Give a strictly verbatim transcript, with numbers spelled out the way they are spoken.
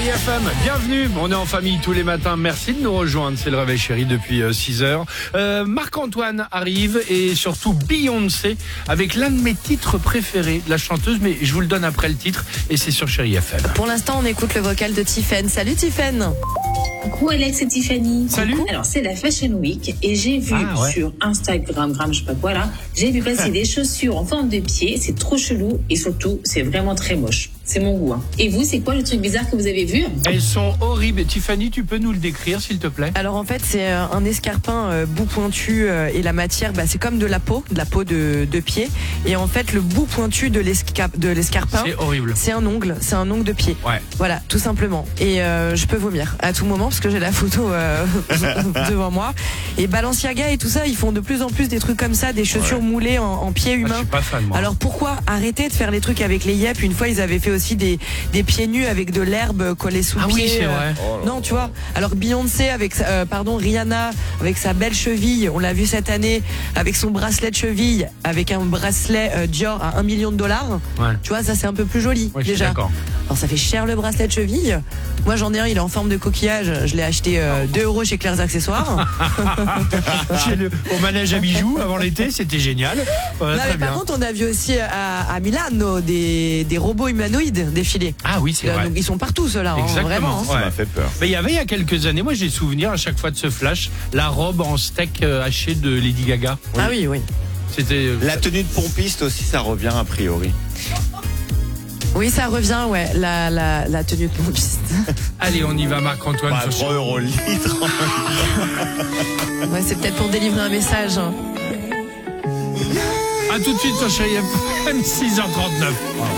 F M, bienvenue, on est en famille tous les matins, merci de nous rejoindre, c'est le Réveil Chéri depuis six heures. Euh, Marc-Antoine arrive et surtout Beyoncé avec l'un de mes titres préférés de la chanteuse, mais je vous le donne après le titre et c'est sur Chéri F M. Pour l'instant, on écoute le vocal de Tiffen. Salut Tiffen. Coucou Alex et Tiffany. Salut. Alors c'est la Fashion Week et j'ai vu ah, ouais. sur Instagram, gram, je sais pas quoi là, j'ai vu passer des chaussures en forme de pied, c'est trop chelou et surtout c'est vraiment très moche. C'est mon goût. Hein. Et vous, c'est quoi le truc bizarre que vous avez vu? Elles sont horribles. Tiffany, tu peux nous le décrire s'il te plaît? Alors en fait, c'est un escarpin euh, bout pointu euh, et la matière, bah, c'est comme de la peau, de la peau de, de pied. Et en fait, le bout pointu de, l'esca- de l'escarpin, c'est horrible. C'est un ongle, c'est un ongle de pied. Ouais. Voilà, tout simplement. Et euh, je peux vomir à tout moment parce que j'ai la photo euh, devant moi. Et Balenciaga et tout ça, ils font de plus en plus des trucs comme ça, des chaussures ouais. moulées en, en pied humain. Ah, je suis pas fan, moi. Alors pourquoi arrêter de faire les trucs avec les yep? Une fois, ils avaient fait aussi des, des pieds nus avec de l'herbe collée sous le ah pied. Oui, c'est vrai. Euh, non, tu vois. Alors Beyoncé avec, euh, pardon, Rihanna avec sa belle cheville, on l'a vu cette année avec son bracelet de cheville, avec un bracelet euh, Dior à un million de dollars. Ouais. Tu vois, ça c'est un peu plus joli ouais, déjà. Alors ça fait cher le bracelet de cheville. Moi j'en ai un, il est en forme de coquillage. Je l'ai acheté euh, deux euros chez Claire's Accessoires. Chez le, au manège à bijoux avant l'été, c'était génial. Ouais, non, très mais bien. par contre, on a vu aussi à, à Milano des, des robots humanoïdes défiler. Ah oui, c'est Là, vrai. Donc ils sont partout ceux-là, hein, vraiment. Ça ouais. m'a fait peur. Mais il y avait il y a quelques années, moi j'ai souvenir à chaque fois de ce flash, la robe en steak euh, haché de Lady Gaga. Oui. Ah oui, oui. C'était euh, la tenue de pompiste aussi, ça revient a priori. Oui, ça revient, ouais, la, la, la tenue de pompiste. Allez, on y va, Marc-Antoine. Bah, trois euros le litre. Ouais, c'est peut-être pour délivrer un message. Hein. A tout de suite sur Chéri F M, six heures trente-neuf.